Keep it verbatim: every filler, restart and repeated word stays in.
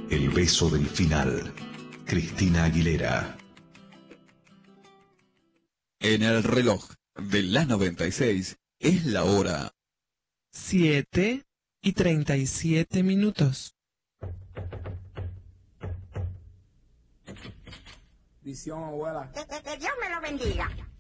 El beso del final. Cristina Aguilera. En el reloj de la noventa y seis es la hora siete y treinta y siete minutos. Visión, abuela. Que, que, que Dios me lo bendiga.